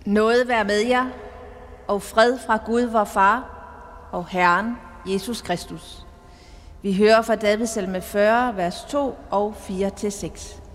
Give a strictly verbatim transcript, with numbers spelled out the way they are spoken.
Nåde være med jer, og fred fra Gud vor Far og Herren Jesus Kristus. Vi hører fra Davids salme fyrre, vers to og fire til seks.